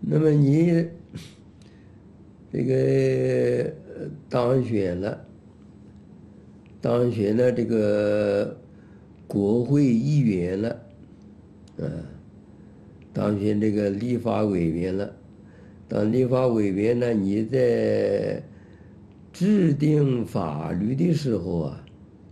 那么你这个当选了，这个国会议员了，当选这个立法委员了。当立法委员呢，你在制定法律的时候啊，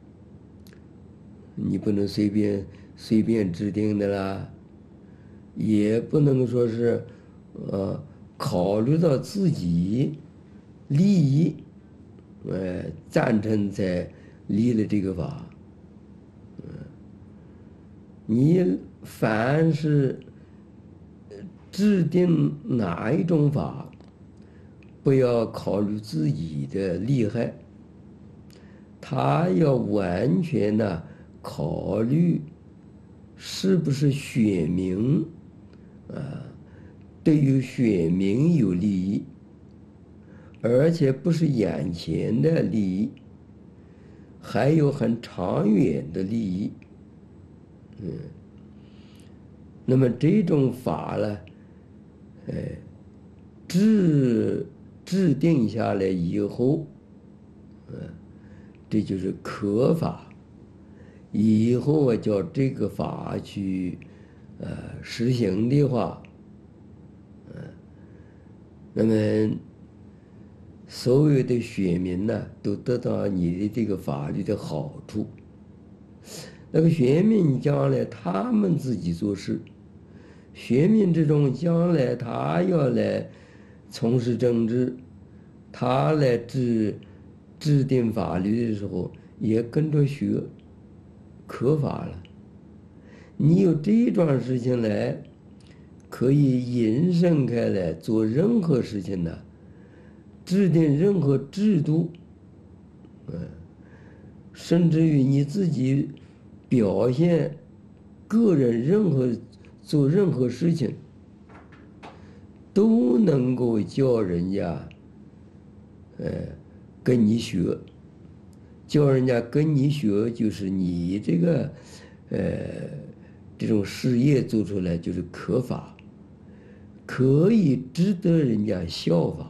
你不能随便制定的啦，也不能说是考虑到自己利益，赞成才立了这个法。你凡是制定哪一种法，不要考虑自己的利害，他要完全的考虑是不是选民对于选民有利益，而且不是眼前的利益，还有很长远的利益。那么这种法呢，制定下来以后，这就是可法。以后叫这个法去实行的话，那么所有的选民呢，都得到你的这个法律的好处。那个选民将来他们自己做事，选民这种将来他要来从事政治，他来制定法律的时候，也跟着学可法了。你有这桩事情来，可以引申开来做任何事情呢，制定任何制度，甚至于你自己表现个人做任何事情，都能够叫人家跟你学。叫人家跟你学，就是你这个这种事业做出来就是可法，可以值得人家效法。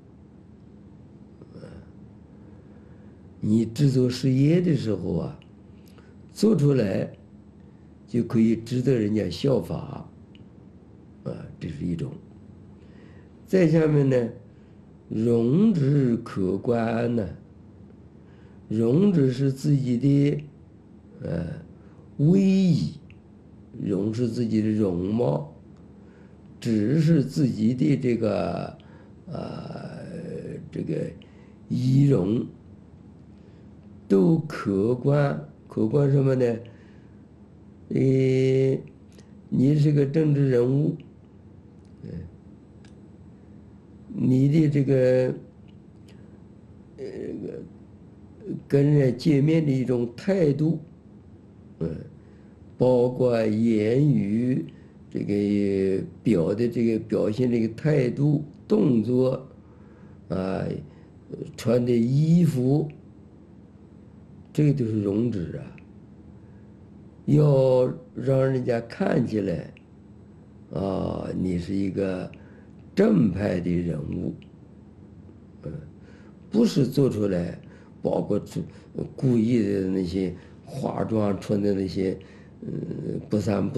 你制作事业的时候啊，做出来就可以值得人家效法，这是一种。再下面呢，容之可观呢，容之是自己的威仪，容是自己的容貌，只是自己的这个仪容，都可观。可观什么呢？你是个政治人物，你的这个跟人见面的一种态度，包括言语这个表现这个态度、动作，穿的衣服，这个都是容止啊。要让人家看起来，你是一个正派的人物，不是做出来，包括故意的那些化妆穿的那些不三不